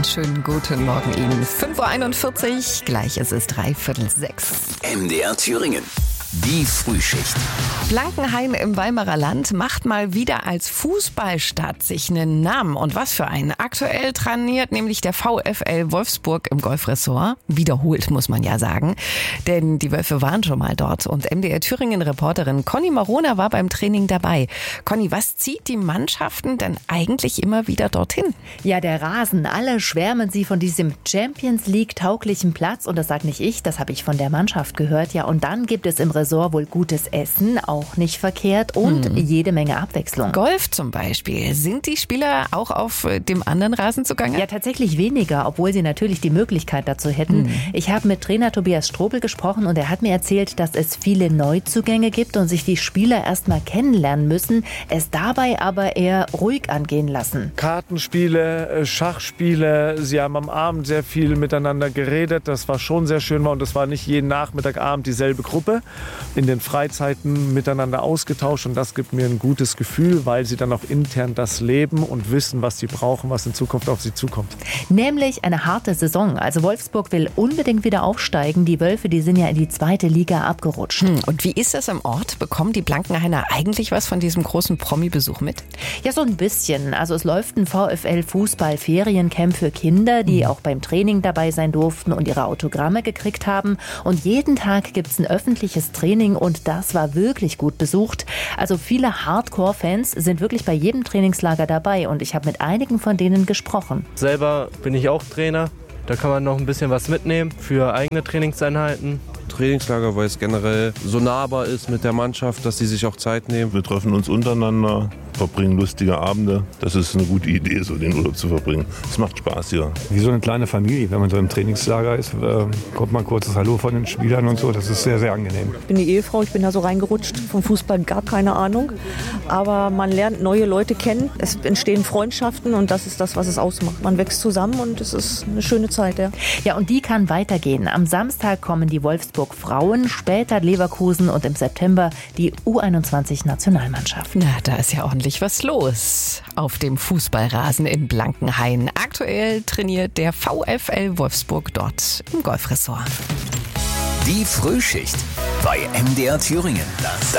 schönen guten Morgen Ihnen. 5:41 Uhr, gleich ist es 5:45. MDR Thüringen. Die Frühschicht. Blankenhain im Weimarer Land macht mal wieder als Fußballstadt sich einen Namen. Und was für einen. Aktuell trainiert nämlich der VfL Wolfsburg im Golfressort. Wiederholt, muss man ja sagen. Denn die Wölfe waren schon mal dort. Und MDR Thüringen-Reporterin Conny Marona war beim Training dabei. Conny, was zieht die Mannschaften denn eigentlich immer wieder dorthin? Ja, der Rasen. Alle schwärmen sie von diesem Champions League-tauglichen Platz. Und das sage nicht ich, das habe ich von der Mannschaft gehört. Ja, und dann gibt es im Resort wohl gutes Essen, auch nicht verkehrt, und jede Menge Abwechslung. Golf zum Beispiel. Sind die Spieler auch auf dem anderen Rasen zugange? Ja, tatsächlich weniger, obwohl sie natürlich die Möglichkeit dazu hätten. Ich habe mit Trainer Tobias Strobel gesprochen und er hat mir erzählt, dass es viele Neuzugänge gibt und sich die Spieler erstmal kennenlernen müssen, es dabei aber eher ruhig angehen lassen. Kartenspiele, Schachspiele, sie haben am Abend sehr viel miteinander geredet, das war schon sehr schön und es war nicht jeden Nachmittagabend dieselbe Gruppe. In den Freizeiten miteinander ausgetauscht und das gibt mir ein gutes Gefühl, weil sie dann auch intern das leben und wissen, was sie brauchen, was in Zukunft auf sie zukommt. Nämlich eine harte Saison. Also Wolfsburg will unbedingt wieder aufsteigen. Die Wölfe, die sind ja in die 2. Liga abgerutscht. Und wie ist das im Ort? Bekommen die Blankenhainer eigentlich was von diesem großen Promi-Besuch mit? Ja, so ein bisschen. Also es läuft ein VfL-Fußball-Feriencamp für Kinder, die auch beim Training dabei sein durften und ihre Autogramme gekriegt haben. Und jeden Tag gibt es ein öffentliches Training und das war wirklich gut besucht. Also viele Hardcore-Fans sind wirklich bei jedem Trainingslager dabei und ich habe mit einigen von denen gesprochen. Selber bin ich auch Trainer. Da kann man noch ein bisschen was mitnehmen für eigene Trainingseinheiten. Trainingslager, weil es generell so nahbar ist mit der Mannschaft, dass sie sich auch Zeit nehmen. Wir treffen uns untereinander, verbringen lustige Abende. Das ist eine gute Idee, so den Urlaub zu verbringen. Es macht Spaß hier. Wie so eine kleine Familie, wenn man so im Trainingslager ist, kommt man kurzes Hallo von den Spielern und so. Das ist sehr, sehr angenehm. Ich bin die Ehefrau, ich bin da so reingerutscht. Vom Fußball gar keine Ahnung. Aber man lernt neue Leute kennen. Es entstehen Freundschaften und das ist das, was es ausmacht. Man wächst zusammen und es ist eine schöne Zeit. Ja, und die kann weitergehen. Am Samstag kommen die Wolfsburg Frauen, später Leverkusen und im September die U21-Nationalmannschaft. Na, da ist ja ordentlich was los auf dem Fußballrasen in Blankenhain. Aktuell trainiert der VfL Wolfsburg dort im Golfressort. Die Frühschicht bei MDR Thüringen.